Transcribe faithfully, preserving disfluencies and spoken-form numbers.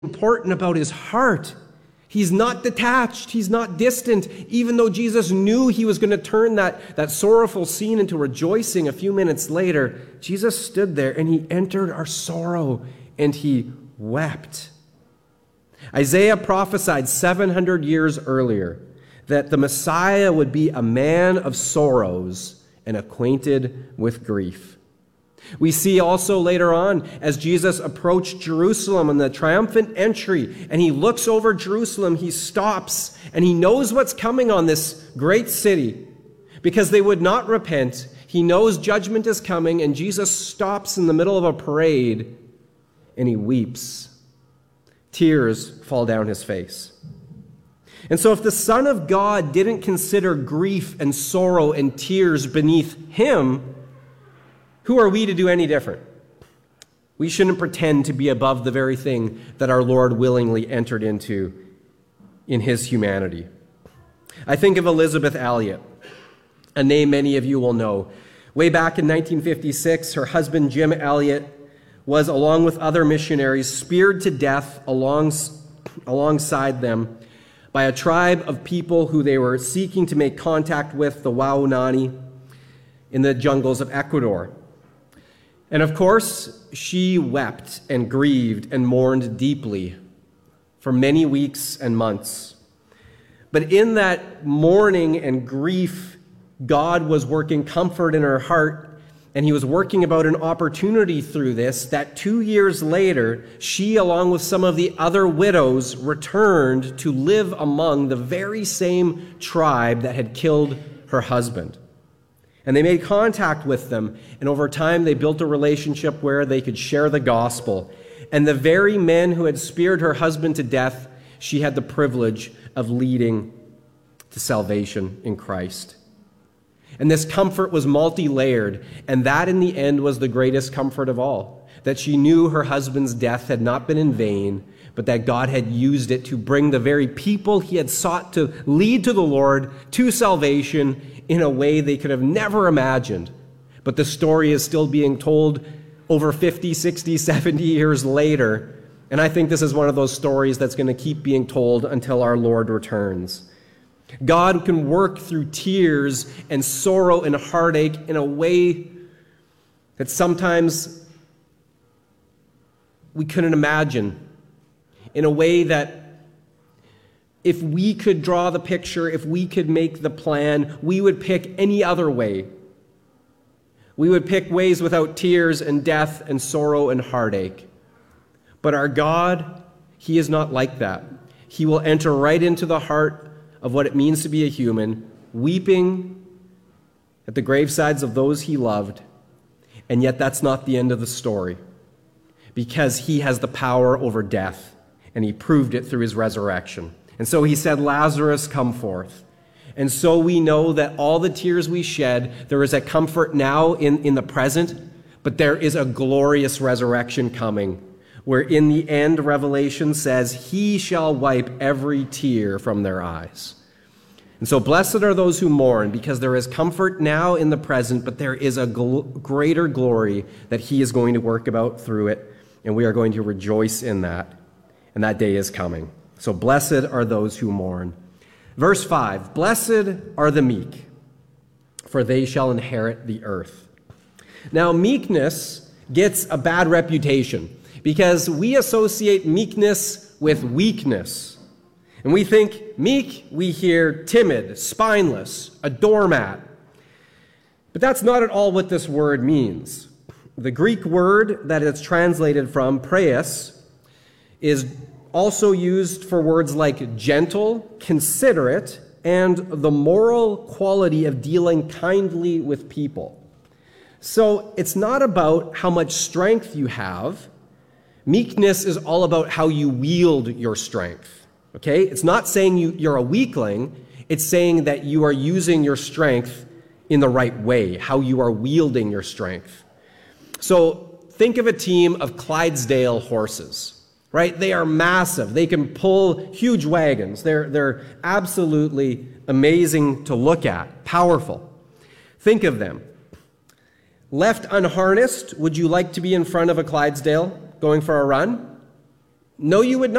important about his heart. He's not detached. He's not distant. Even though Jesus knew he was going to turn that, that sorrowful scene into rejoicing a few minutes later, Jesus stood there and he entered our sorrow and he wept. Isaiah prophesied seven hundred years earlier that the Messiah would be a man of sorrows and acquainted with grief. We see also later on, as Jesus approached Jerusalem on the triumphant entry, and he looks over Jerusalem, he stops, and he knows what's coming on this great city. Because they would not repent, he knows judgment is coming, and Jesus stops in the middle of a parade, and he weeps. Tears fall down his face. And so if the Son of God didn't consider grief and sorrow and tears beneath him, who are we to do any different? We shouldn't pretend to be above the very thing that our Lord willingly entered into in his humanity. I think of Elisabeth Elliot, a name many of you will know. Way back in nineteen fifty-six, her husband Jim Elliot was, along with other missionaries, speared to death alongs, alongside them by a tribe of people who they were seeking to make contact with, the Waunani, in the jungles of Ecuador. And of course, she wept and grieved and mourned deeply for many weeks and months. But in that mourning and grief, God was working comfort in her heart, and he was working about an opportunity through this that two years later, she, along with some of the other widows, returned to live among the very same tribe that had killed her husband. And they made contact with them, and over time they built a relationship where they could share the gospel. And the very men who had speared her husband to death, she had the privilege of leading to salvation in Christ. And this comfort was multi-layered, and that in the end was the greatest comfort of all, that she knew her husband's death had not been in vain, but that God had used it to bring the very people he had sought to lead to the Lord to salvation in a way they could have never imagined. But the story is still being told over fifty, sixty, seventy years later, and I think this is one of those stories that's going to keep being told until our Lord returns. God can work through tears and sorrow and heartache in a way that sometimes we couldn't imagine, in a way that if we could draw the picture, if we could make the plan, we would pick any other way. We would pick ways without tears and death and sorrow and heartache. But our God, he is not like that. He will enter right into the heart of what it means to be a human, weeping at the gravesides of those he loved. And yet that's not the end of the story, because he has the power over death, and he proved it through his resurrection. And so he said, Lazarus, come forth. And so we know that all the tears we shed, there is a comfort now in, in the present, but there is a glorious resurrection coming, where in the end, Revelation says, he shall wipe every tear from their eyes. And so blessed are those who mourn, because there is comfort now in the present, but there is a gl- greater glory that he is going to work about through it, and we are going to rejoice in that, and that day is coming. So blessed are those who mourn. Verse five, blessed are the meek, for they shall inherit the earth. Now, meekness gets a bad reputation, because we associate meekness with weakness. And we think meek, we hear timid, spineless, a doormat. But that's not at all what this word means. The Greek word that it's translated from, praeus, is also used for words like gentle, considerate, and the moral quality of dealing kindly with people. So it's not about how much strength you have. Meekness is all about how you wield your strength, okay? It's not saying you, you're a weakling. It's saying that you are using your strength in the right way, how you are wielding your strength. So think of a team of Clydesdale horses, right? They are massive. They can pull huge wagons. They're, they're absolutely amazing to look at, powerful. Think of them. Left unharnessed, would you like to be in front of a Clydesdale going for a run? No, you would not.